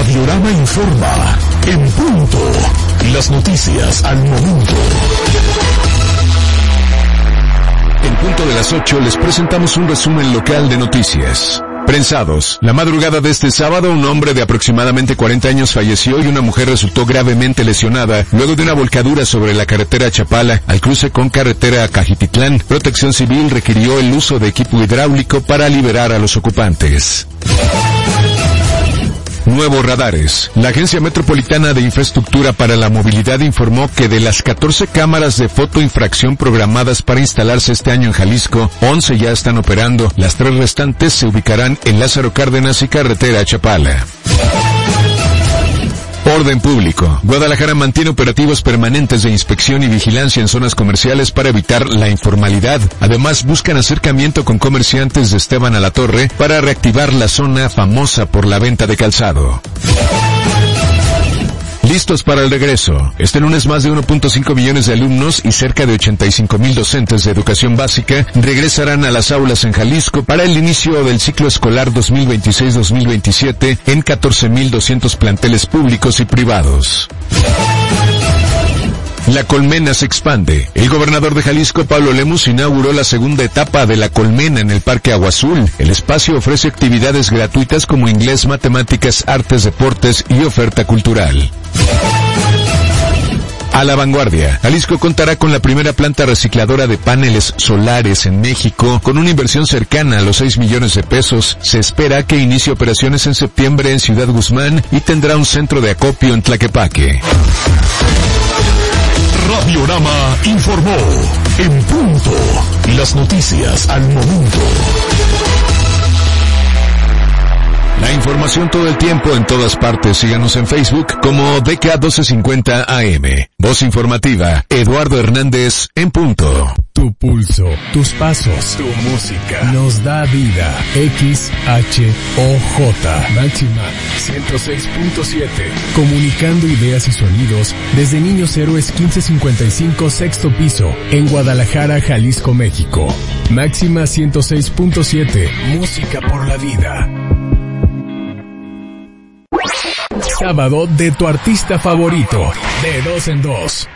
Radiorama informa. En punto. Las noticias al momento. En punto de las 8 les presentamos un resumen local de noticias. Prensados. La madrugada de este sábado, un hombre de aproximadamente 40 años falleció y una mujer resultó gravemente lesionada luego de una volcadura sobre la carretera Chapala al cruce con carretera Cajititlán. Protección Civil requirió el uso de equipo hidráulico para liberar a los ocupantes. Nuevos radares. La Agencia Metropolitana de Infraestructura para la Movilidad informó que de las 14 cámaras de fotoinfracción programadas para instalarse este año en Jalisco, 11 ya están operando. Las 3 restantes se ubicarán en Lázaro Cárdenas y carretera Chapala. Orden público. Guadalajara mantiene operativos permanentes de inspección y vigilancia en zonas comerciales para evitar la informalidad. Además, buscan acercamiento con comerciantes de Esteban a la Torre para reactivar la zona famosa por la venta de calzado. Listos para el regreso. Este lunes más de 1.5 millones de alumnos y cerca de 85,000 docentes de educación básica regresarán a las aulas en Jalisco para el inicio del ciclo escolar 2026-2027 en 14,200 planteles públicos y privados. La Colmena se expande. El gobernador de Jalisco, Pablo Lemus, inauguró la segunda etapa de La Colmena en el Parque Agua Azul. El espacio ofrece actividades gratuitas como inglés, matemáticas, artes, deportes y oferta cultural. A la vanguardia. Jalisco contará con la primera planta recicladora de paneles solares en México, con una inversión cercana a los 6 millones de pesos. Se espera que inicie operaciones en septiembre en Ciudad Guzmán y tendrá un centro de acopio en Tlaquepaque. Radiorama informó. En punto. Las noticias al momento. La información todo el tiempo en todas partes. Síganos en Facebook como DK1250 AM. Voz informativa, Eduardo Hernández, en punto. Tu pulso, tus pasos, tu música nos da vida. XHOJ Máxima 106.7. Comunicando ideas y sonidos desde Niños Héroes 1555 sexto piso en Guadalajara, Jalisco, México. Máxima 106.7. Música por la vida. Sábado de tu artista favorito. De 2 en 2.